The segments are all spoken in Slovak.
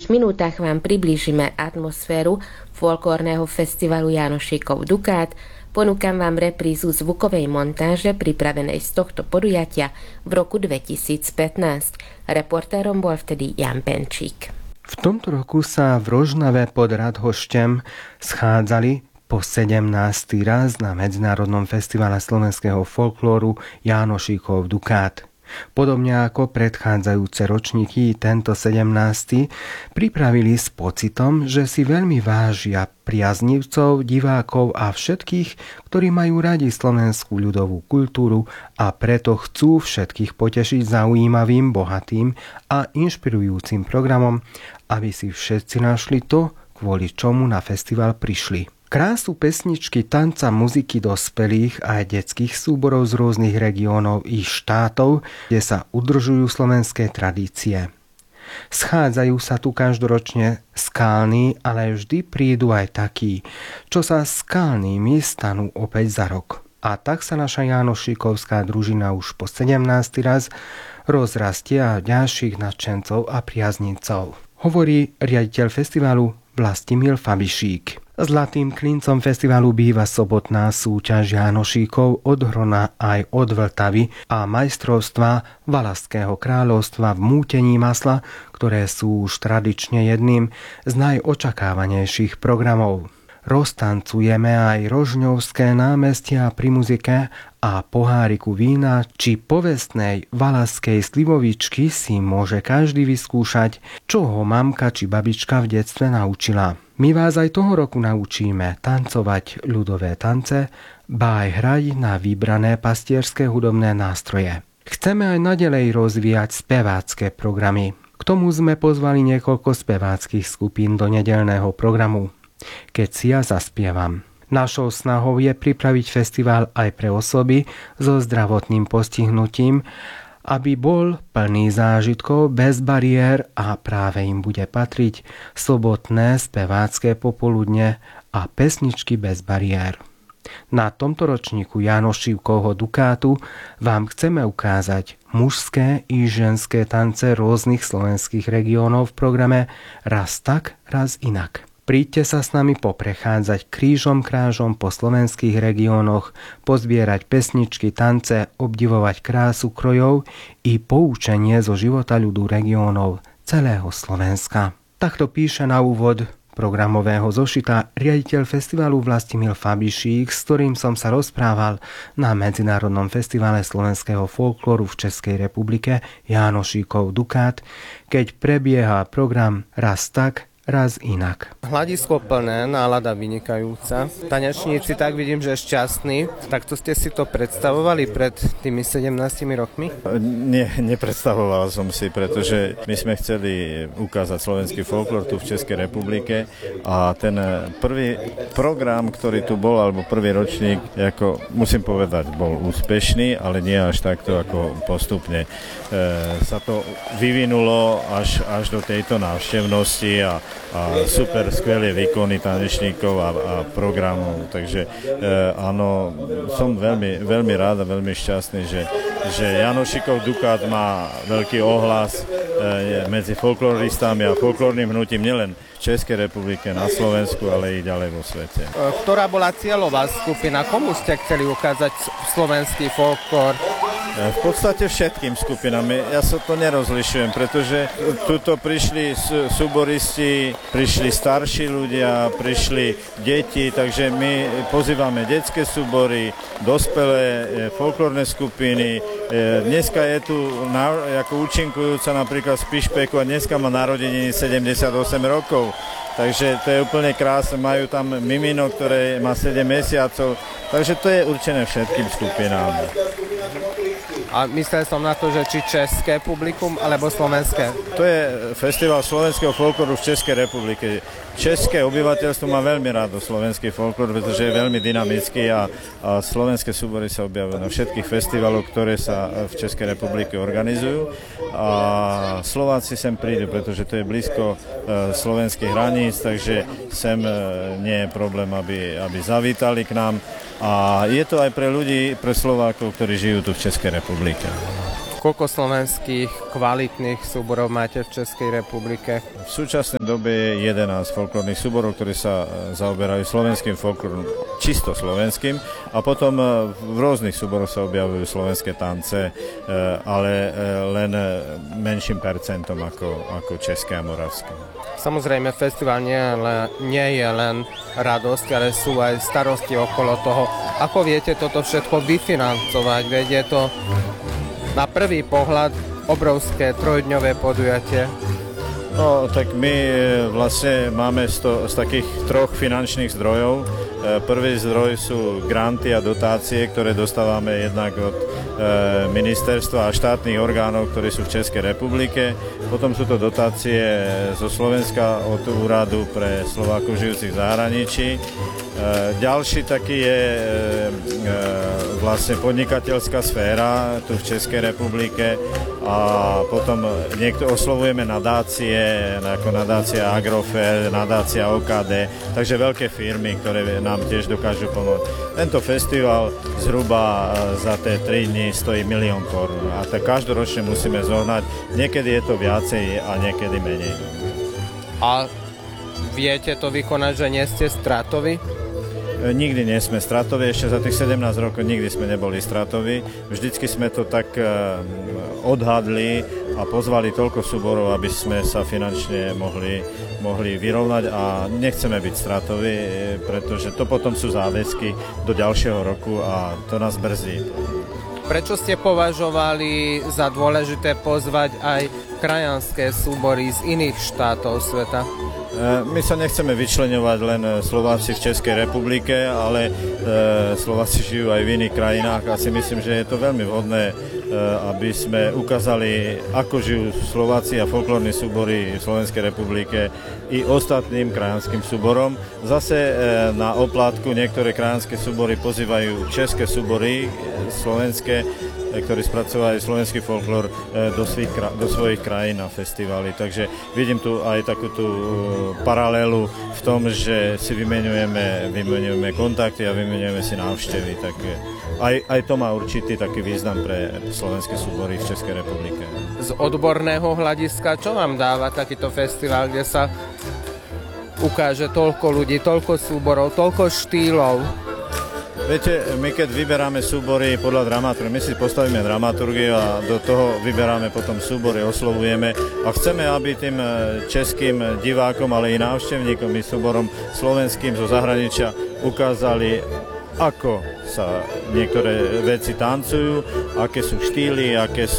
minútach vám priblížime atmosféru folklórneho festivalu Jánošíkov Dukát. Ponúkam vám reprízu zvukovej montáže pripravenej z tohto podujatia v roku 2015. Reportérom bol vtedy Jan Benčík. V tomto roku sa v Rožnave pod Radhošťem schádzali po 17. raz na Medzinárodnom festivale slovenského folklóru Jánošíkov Dukát. Podobne ako predchádzajúce ročníky, tento 17. pripravili s pocitom, že si veľmi vážia priaznivcov, divákov a všetkých, ktorí majú radi slovenskú ľudovú kultúru a preto chcú všetkých potešiť zaujímavým, bohatým a inšpirujúcim programom, aby si všetci našli to, kvôli čomu na festival prišli. Krásu pesničky, tanca, muziky dospelých a detských súborov z rôznych regiónov i štátov, kde sa udržujú slovenské tradície. Schádzajú sa tu každoročne skalní, ale vždy prídu aj takí, čo sa skalnými stanú opäť za rok. A tak sa naša Jánošíkovská družina už po 17. raz rozrastie a ďalších nadšencov a priaznicov. Hovorí riaditeľ festivalu Vlastimil Fabišík. Zlatým klincom festivalu býva sobotná súťaž Jánošíkov od Hrona aj od Vltavy a majstrovstva Valašského kráľovstva v mútení masla, ktoré sú už tradične jedným z najočakávanejších programov. Roztancujeme aj Rožňovské námestia pri muzike a poháriku vína či povestnej valašskej slivovičky si môže každý vyskúšať, čo ho mamka či babička v detstve naučila. My vás aj toho roku naučíme tancovať ľudové tance, ba aj hrať na vybrané pastierské hudobné nástroje. Chceme aj naďalej rozvíjať spevácké programy. K tomu sme pozvali niekoľko speváckych skupín do nedeľného programu. Keď si ja zaspievam. Našou snahou je pripraviť festival aj pre osoby so zdravotným postihnutím, aby bol plný zážitkov bez bariér a práve im bude patriť sobotné spevácké popoludne a pesničky bez bariér. Na tomto ročníku Jánošíkovho Dukátu vám chceme ukázať mužské i ženské tance rôznych slovenských regiónov v programe Raz tak, raz inak. Príďte sa s nami poprechádzať krížom krážom po slovenských regiónoch, pozbierať pesničky, tance, obdivovať krásu krojov i poučenie zo života ľudu regiónov celého Slovenska. Takto píše na úvod programového zošita riaditeľ festivalu Vlastimil Fabišík, s ktorým som sa rozprával na Medzinárodnom festivale slovenského folklóru v Českej republike Jánošíkov Dukát, keď prebieha program Raz tak, raz inak. Hľadisko plné, nálada vynikajúca. Tanečníci tak vidím, že šťastní. Takto ste si to predstavovali pred tými 17 rokmi? Nie, nepredstavoval som si, pretože my sme chceli ukázať slovenský folklór tu v Českej republike a ten prvý program, ktorý tu bol, alebo prvý ročník, ako musím povedať, bol úspešný, ale nie až takto ako postupne. Sa to vyvinulo až do tejto návštevnosti a super skvelé výkony tanečníkov a programov. Takže áno, som veľmi, veľmi rád a veľmi šťastný, že Jánošíkov Dukát má veľký ohlas medzi folkloristami a folklórnym hnutím nielen v Českej republike, na Slovensku, ale i ďalej vo svete. Ktorá bola cieľová skupina? Komu ste chceli ukázať slovenský folklór? V podstate všetkým skupinám. Ja sa to nerozlišujem, pretože tuto prišli súboristi, prišli starší ľudia, prišli deti, takže my pozývame detské súbory, dospelé, folklórne skupiny. Dneska je tu ako účinkujúca napríklad z Pišpeku a dneska má narodeniny 78 rokov. Takže to je úplne krásne. Majú tam mimino, ktoré má 7 mesiacov. Takže to je určené všetkým skupinám. A myslel som na to, že či české publikum, alebo slovenské? To je festival slovenského folklóru v Českej republike. České obyvateľstvo má veľmi rádo slovenský folklór, pretože je veľmi dynamický a slovenské súbory sa objavujú na všetkých festivaloch, ktoré sa v Českej republike organizujú. A Slováci sem prídu, pretože to je blízko slovenských hraníc, takže sem nie je problém, aby zavítali k nám. A je to aj pre ľudí, pre Slovákov, ktorí žijú tu v Českej republike. Koľko slovenských kvalitných súborov máte v Českej republike? V súčasnej dobe je 11 folklórnych súborov, ktorí sa zaoberajú slovenským folklórom, čisto slovenským, a potom v rôznych súboroch sa objavujú slovenské tance, ale len menším percentom ako české a moravské. Samozrejme, festival nie je len radosť, ale sú aj starosti okolo toho. Ako viete toto všetko vyfinancovať? Veď je to na prvý pohľad obrovské trojdňové podujatie. No, tak my vlastne máme z takých troch finančných zdrojov. Prvý zdroj sú granty a dotácie, ktoré dostávame jednak od ministerstva a štátnych orgánov, ktorí sú v Českej republike. Potom sú to dotácie zo Slovenska od Úradu pre Slovákov žijúcich v zahraničí. Ďalší taký je vlastne podnikateľská sféra tu v Českej republike, a potom oslovujeme nadácie, ako nadácia Agrofer, nadácia OKD, takže veľké firmy, ktoré nám tiež dokážu pomôcť. Tento festival zhruba za tie 3 dní stojí 1 000 000 korún a tak každoročne musíme zohnať. Niekedy je to viacej a niekedy menej. A viete to vykonať, že nie ste stratoví? Nikdy nie sme stratoví, ešte za tých 17 rokov nikdy sme neboli stratoví. Vždycky sme to tak odhadli a pozvali toľko súborov, aby sme sa finančne mohli vyrovnať, a nechceme byť stratoví, pretože to potom sú záväzky do ďalšieho roku a to nás brzdí. Prečo ste považovali za dôležité pozvať aj krajanské súbory z iných štátov sveta? My sa nechceme vyčleňovať len Slováci v Českej republike, ale Slováci žijú aj v iných krajinách a si myslím, že je to veľmi vhodné, aby sme ukázali, ako žijú Slováci a folklórne súbory v Slovenskej republike i ostatným krajanským súborom. Zase na oplátku niektoré krajanské súbory pozývajú české súbory slovenské, ktorí spracovajú slovenský folklór do svojich krajín na festivály. Takže vidím tu aj takúto paralelu v tom, že si vymenujeme kontakty a vymenujeme si návštevy. Tak aj to má určitý taký význam pre slovenské súbory v Českej republike. Z odborného hľadiska, čo vám dáva takýto festival, kde sa ukáže toľko ľudí, toľko súborov, toľko štýlov? Viete, my keď vyberáme súbory podľa dramaturgie, my si postavíme dramaturgiu a do toho vyberáme potom súbory, oslovujeme a chceme, aby tým českým divákom, ale i návštevníkom i súborom slovenským zo zahraničia ukázali, ako sa niektoré veci tancujú, aké sú štýly, aké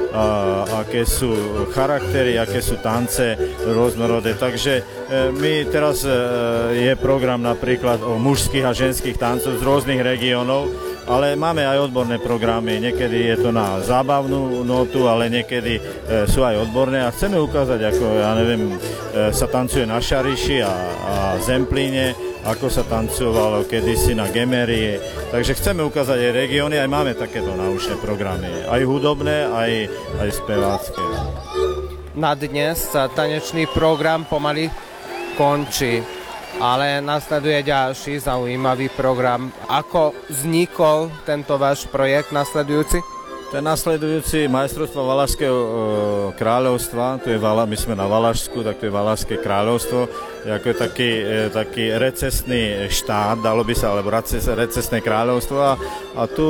sú charaktery, aké sú tance rôznorodé. Takže my teraz je program napríklad o mužských a ženských tancoch z rôznych regiónov, ale máme aj odborné programy. Niekedy je to na zábavnú notu, ale niekedy sú aj odborné a chceme ukázať, ako sa tancuje na Šariši a Zemplíne, ako sa tancovalo kedysi na Gemerii. Takže chceme ukázať aj regióny, aj máme takéto naučné programy. Aj hudobné, aj spevácké. Na dnes sa tanečný program pomaly končí, ale nasleduje ďalší zaujímavý program. Ako vznikol tento váš projekt nasledujúci? Ten nasledujúci majstrovstvo Valašského kráľovstva, my sme na Valašsku, tak to je Valašské kráľovstvo, ako je taký recesný štát, dalo by sa, alebo recesné kráľovstvo, a tu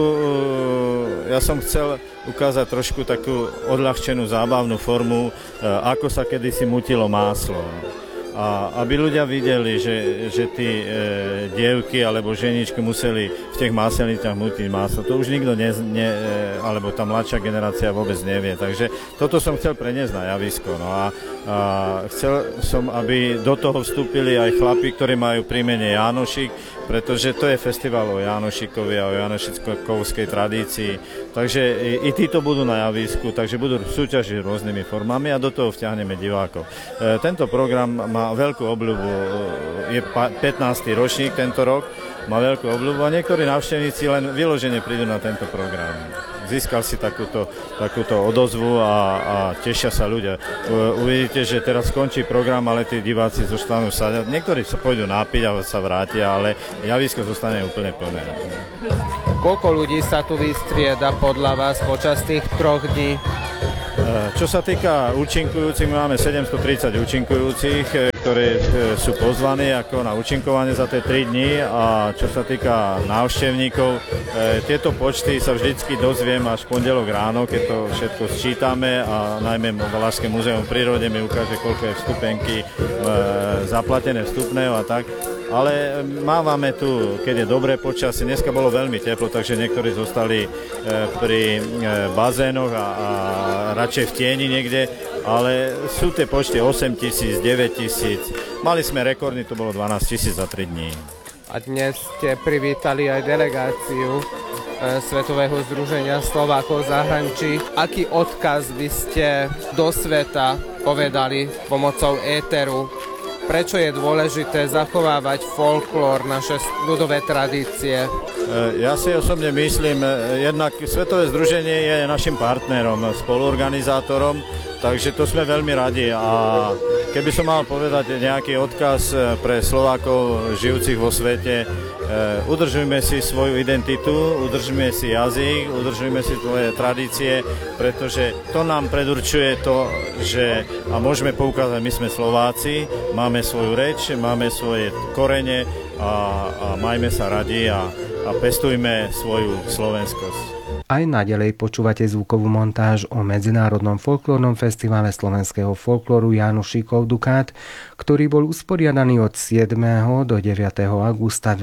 ja som chcel ukázať trošku takú odľahčenú zábavnú formu, ako sa kedysi mutilo máslo. A aby ľudia videli, že tí dievky alebo ženičky museli v tých máselniciach mutiť maslo, to už nikto alebo tá mladšia generácia vôbec nevie. Takže toto som chcel preniesť na javisko. No a chcel som, aby do toho vstúpili aj chlapi, ktorí majú príjmenie Jánošik, pretože to je festival o Jánošikovi a o jánošikovskej tradícii. Takže i títo budú na javisku, takže budú súťažiť rôznymi formami a do toho vťahneme divákov. Tento program má veľkú obľubu, je 15. ročník tento rok, má veľkú obľubu a niektorí návštevníci len vyložene prídu na tento program z získal si takúto odozvu a tešia sa ľudia. Uvidíte, že teraz skončí program, ale tí diváci zostanú sa. Niektorí sa pôjdu nápiť a sa vrátia, ale javisko zostane úplne plné. Koľko ľudí sa tu vystrieda podľa vás počas tých 3 dní? Čo sa týka účinkujúcich, máme 730 účinkujúcich, ktorí sú pozvaní ako na účinkovanie za tie 3 dní, a čo sa týka návštevníkov, tieto počty sa vždycky dozviem až pondelok ráno, keď to všetko sčítame, a najmä Valašské múzeum prírode mi ukáže, koľko je vstupenky, zaplatené vstupného a tak. Ale mávame tu, keď je dobré počasie, dneska bolo veľmi teplo, takže niektorí zostali pri bazénoch a radšej v tieni niekde, ale sú tie počty 8 000, 9 000. Mali sme rekordný, to bolo 12 000 za 3 dní. A dnes ste privítali aj delegáciu Svetového združenia Slovákov v zahraničí. Aký odkaz by ste do sveta povedali pomocou éteru? Prečo je dôležité zachovávať folklór, naše ľudové tradície? Ja si osobne myslím, jednak Svetové združenie je našim partnerom, spoluorganizátorom, takže to sme veľmi radi. A keby som mal povedať nejaký odkaz pre Slovákov žijúcich vo svete, udržujme si svoju identitu, udržujme si jazyk, udržujme si svoje tradície, pretože to nám predurčuje to, že, a môžeme poukázať, my sme Slováci, máme svoju reč, máme svoje korene a majme sa radi a pestujme svoju slovenskosť. Aj naďalej počúvate zvukovú montáž o Medzinárodnom folklórnom festivale slovenského folklóru Jánošíkov Dukát, ktorý bol usporiadaný od 7. do 9. augusta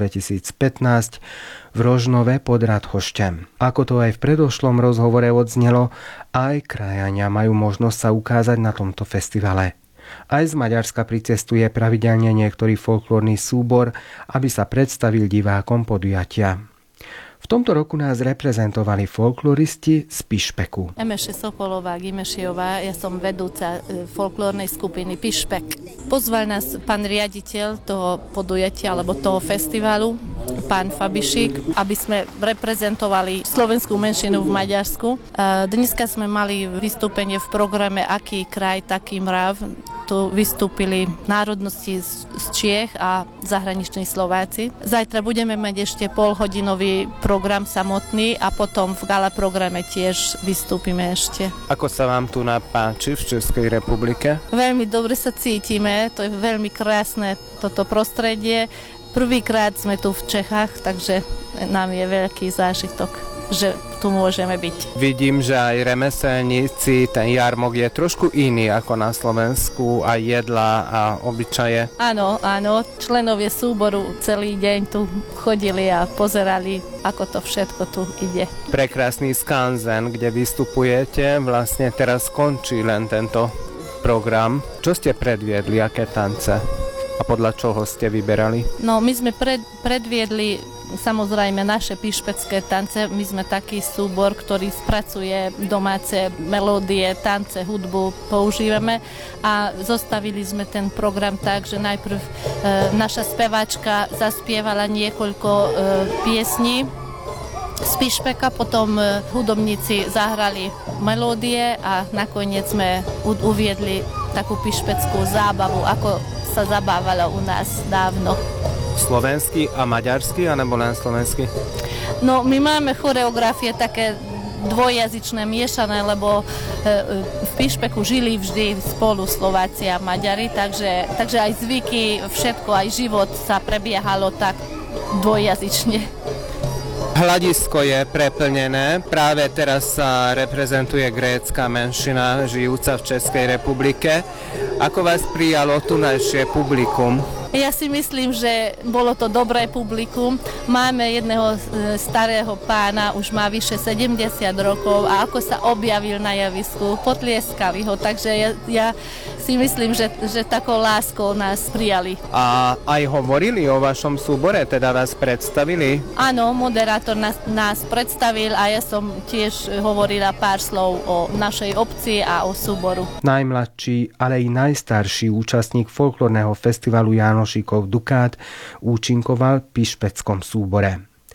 2015 v Rožnove pod Radhošťem. Ako to aj v predošlom rozhovore odznelo, aj krajania majú možnosť sa ukázať na tomto festivale. Aj z Maďarska pricestuje pravidelne niektorý folklórny súbor, aby sa predstavil divákom podujatia. V tomto roku nás reprezentovali folkloristi z Pišpeku. Emeše Sokolová Gimešiová, ja som vedúca folklórnej skupiny Pišpek. Pozval nás pán riaditeľ toho podujatia alebo toho festivalu, pán Fabišík, aby sme reprezentovali slovenskú menšinu v Maďarsku. Dneska sme mali vystúpenie v programe Aký kraj, taký mrav. Tu vystúpili národnosti z Čiech a zahraniční Slováci. Zajtra budeme mať ešte polhodinový program samotný a potom v gala programe tiež vystúpime ešte. Ako sa vám tu napáči v Českej republike? Veľmi dobre sa cítime, to je veľmi krásne toto prostredie. Prvýkrát sme tu v Čechách, takže nám je veľký zážitok, že tu môžeme byť. Vidím, že aj remeselníci, ten jarmok je trošku iný ako na Slovensku, aj jedlá a obyčaje. Áno, členovie súboru celý deň tu chodili a pozerali, ako to všetko tu ide. Prekrásny skanzen, kde vystupujete, vlastne teraz skončí len tento program. Čo ste predviedli, aké tance? A podľa čoho ste vyberali? No, my sme predviedli samozrejme naše pišpecké tance. My sme taký súbor, ktorý spracuje domáce melódie, tance, hudbu, používame a zostavili sme ten program tak, že najprv naša speváčka zaspievala niekoľko piesní z Pišpeka, potom hudobníci zahrali melódie a nakoniec sme uviedli takú pišpeckú zábavu, ako sa zabávalo u nás dávno. Slovenský a maďarský, alebo len slovenský? No, my máme choreografie také dvojjazyčné, miešané, lebo v Pišpeku žili vždy spolu Slováci a Maďari, takže aj zvyky, všetko, aj život sa prebiehalo tak dvojjazyčne. Hľadisko je preplnené. Práve teraz sa reprezentuje grécka menšina žijúca v Českej republike. Ako vás prijalo tunajšie publikum? Ja si myslím, že bolo to dobré publikum. Máme jedného starého pána, už má vyše 70 rokov a ako sa objavil na javisku, potlieskali ho, takže ja si myslím, že takou láskou nás prijali. A aj hovorili o vašom súbore, teda vás predstavili? Áno, moderátor nás predstavil a ja som tiež hovorila pár slov o našej obci a o súboru. Najmladší, ale i najstarší účastník folklórneho festivalu Jánošíkov Dukát účinkoval v pišpeckom súbore.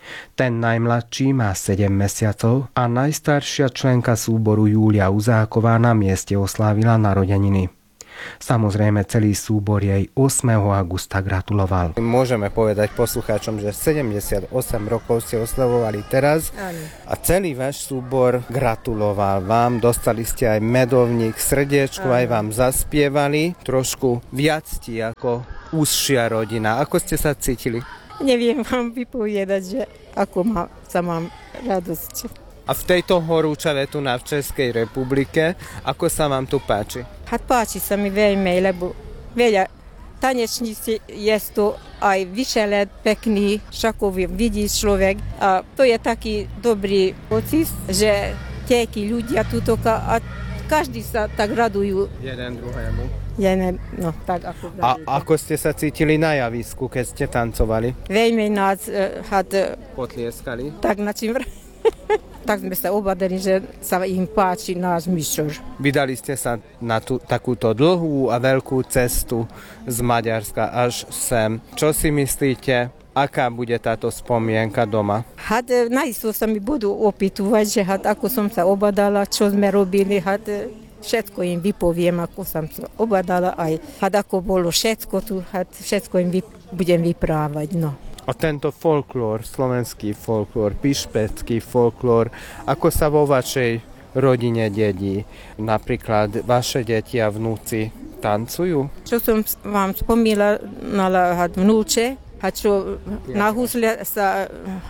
Ten najmladší má 7 mesiacov a najstaršia členka súboru Júlia Uzáková na mieste oslávila narodeniny. Samozrejme, celý súbor jej 8. augusta gratuloval. Môžeme povedať poslucháčom, že 78 rokov ste oslavovali teraz a celý váš súbor gratuloval vám. Dostali ste aj medovník, srdiečko, aj vám zaspievali. Trošku viac ti ako úzšia rodina. Ako ste sa cítili? Neviem vám vypovedať, že ako sa mám radosť. A v tejto horúčave tu v Českej republike, ako sa vám tu páči? Páči sa mi veľmi, lebo veľa tanečníci je tu aj vyšelet pekný, všako vidí človek. A to je taký dobrý pocit, že takí ľudia tuto a každý sa tak radujú. Jeden druhému. Tak ako a ako ste sa cítili na javisku, keď ste tancovali? Veľmi nás potlieskali? Tak na čím tak sme sa obadali, že sa im páči náš Mišoš. Vydali ste sa na takúto dlhú a veľkú cestu z Maďarska až sem. Čo si myslíte, aká bude táto spomienka doma? Najisto sa mi budú opýtovať, že ako som sa obadala, čo sme robili, všetko im vypoviem, ako som sa obadala, aj ako bolo všetko tu, všetko im budem vyprávať, no. A tento folklór, slovenský folklór, pišpecký folklór, ako sa vo vašej rodine dedí? Napríklad vaše deti a vnúci tancujú? Čo som vám spomínala, vnúče, čo na husle sa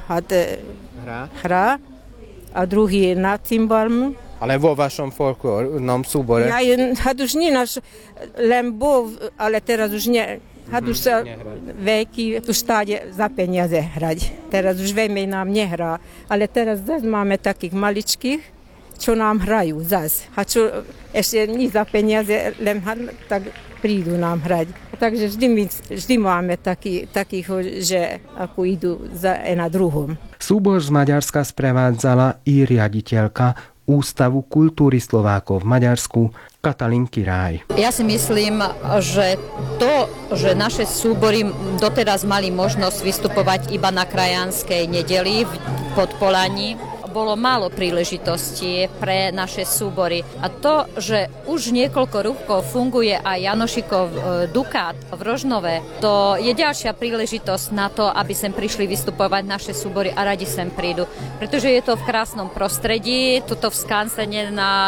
hrá a druhý na cymbalmu. Ale vo vašom folklórnom súbore? Už nie náš, len bol, ale teraz už nie. Už sa veľký už stáde za peniaze hrať. Teraz už veľmi nám nehrá. Ale teraz zase máme takých maličkých, čo nám hrajú zase. A čo ešte nie za peniaze, len tak prídu nám hrať. Takže vždy máme takých, že ako idú na druhom. Súbor z Maďarska sprevádzala i riaditeľka Ústavu kultúry Slovákov v Maďarsku Katalínky Ráj. Ja si myslím, že to, že naše súbory doteraz mali možnosť vystupovať iba na krajanskej nedeli v Podpolaní, bolo málo príležitostí pre naše súbory. A to, že už niekoľko rokov funguje aj Janošikov Dukát v Rožnove, to je ďalšia príležitosť na to, aby sem prišli vystupovať naše súbory a radi sem prídu. Pretože je to v krásnom prostredí, tuto v Skansene,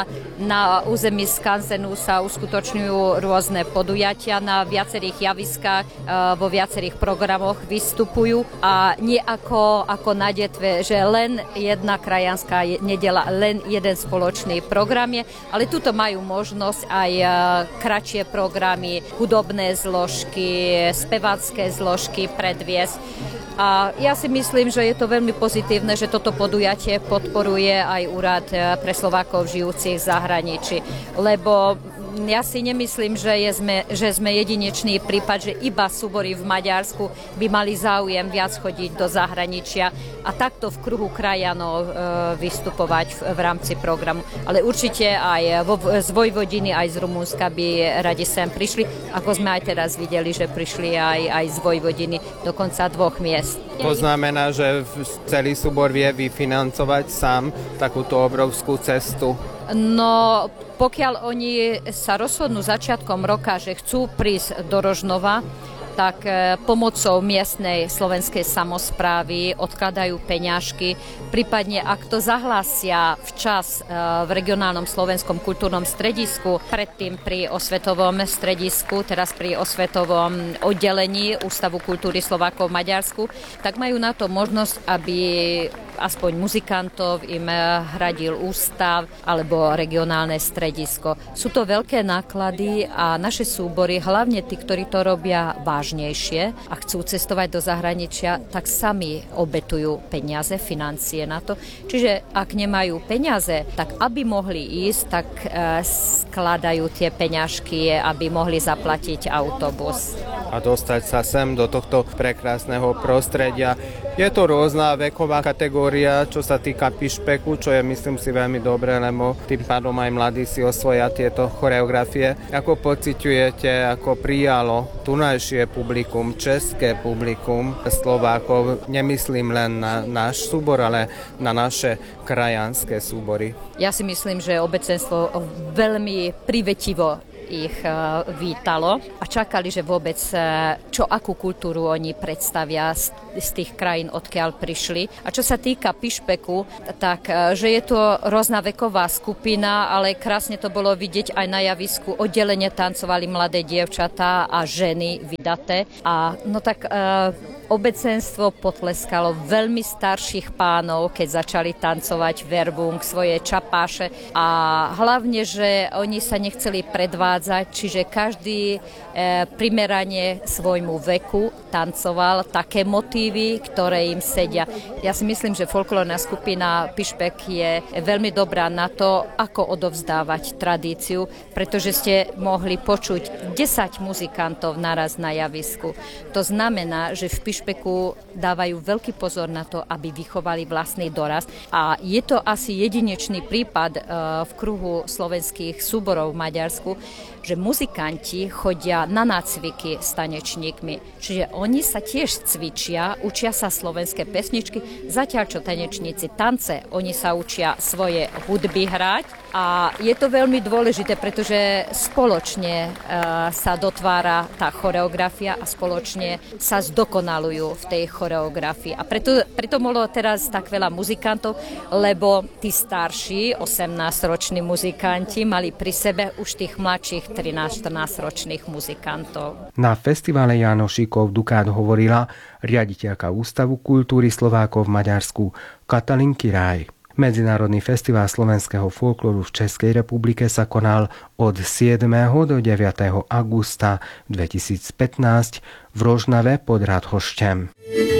na území Skansenu sa uskutočňujú rôzne podujatia na viacerých javiskách, vo viacerých programoch vystupujú a nie ako na Detve, že len jedna krajanská nedela, len jeden spoločný program je, ale tuto majú možnosť aj kratšie programy, hudobné zložky, spevácké zložky predviesť. A ja si myslím, že je to veľmi pozitívne, že toto podujatie podporuje aj Úrad pre Slovákov žijúcich v zahraničí, lebo ja si nemyslím, že sme jedinečný prípad, že iba súbory v Maďarsku by mali záujem viac chodiť do zahraničia a takto v kruhu krajanov vystupovať v rámci programu. Ale určite aj z Vojvodiny, aj z Rumunska by radi sem prišli, ako sme aj teraz videli, že prišli aj z Vojvodiny, dokonca 2 miest. To znamená, že celý súbor vie vyfinancovať sám takúto obrovskú cestu? No, pokiaľ oni sa rozhodnú začiatkom roka, že chcú prísť do Rožnova, tak pomocou miestnej slovenskej samosprávy odkladajú peňažky. Prípadne, ak to zahlásia včas v regionálnom slovenskom kultúrnom stredisku, predtým pri osvetovom stredisku, teraz pri osvetovom oddelení Ústavu kultúry Slovákov v Maďarsku, tak majú na to možnosť, aby aspoň muzikantov im hradil ústav alebo regionálne stredisko. Sú to veľké náklady a naše súbory, hlavne tí, ktorí to robia vážnejšie a chcú cestovať do zahraničia, tak sami obetujú peniaze, financie na to. Čiže ak nemajú peniaze, tak aby mohli ísť, tak skladajú tie peňažky, aby mohli zaplatiť autobus. a dostať sa sem do tohto prekrásneho prostredia. Je to rôzna veková kategória, čo sa týka pišpeku, čo je, myslím si, veľmi dobré, lebo tým pádom aj mladí si osvoja tieto choreografie. Ako pociťujete, ako prijalo tunajšie publikum, české publikum Slovákov, nemyslím len na náš súbor, ale na naše krajanské súbory? Ja si myslím, že obecenstvo veľmi privetivo ich vítalo a čakali, že vôbec akú kultúru oni predstavia z tých krajín, odkiaľ prišli. A čo sa týka pišpeku, tak že je to rôzna veková skupina, ale krásne to bolo vidieť aj na javisku. Oddelenie tancovali mladé dievčatá a ženy vydaté. A no tak obecenstvo potleskalo veľmi starších pánov, keď začali tancovať verbung, svoje čapáše a hlavne, že oni sa nechceli predvádzať, čiže každý primerane svojmu veku tancoval také motívy, ktoré im sedia. Ja si myslím, že folklórna skupina Pišpek je veľmi dobrá na to, ako odovzdávať tradíciu, pretože ste mohli počuť 10 muzikantov naraz na javisku. To znamená, že v Pišpeku dávajú veľký pozor na to, aby vychovali vlastný dorast a je to asi jedinečný prípad v kruhu slovenských súborov v Maďarsku, že muzikanti chodia na nácviky s tanečníkmi. Čiže oni sa tiež cvičia, učia sa slovenské pesničky, zatiaľ čo tanečníci tance, oni sa učia svoje hudby hrať a je to veľmi dôležité, pretože spoločne sa dotvára tá choreografia a spoločne sa zdokonalujú v tej choreografii. A preto bolo teraz tak veľa muzikantov, lebo tí starší, 18-roční muzikanti, mali pri sebe už tých mladších 13-14 ročných muzikantov. Na festivale Jánošíkov Dukát hovorila riaditeľka Ústavu kultúry Slovákov v Maďarsku Katalin Király. Medzinárodný festival slovenského folklóru v Českej republike sa konal od 7. do 9. augusta 2015 v Rožnave pod Radhošťem.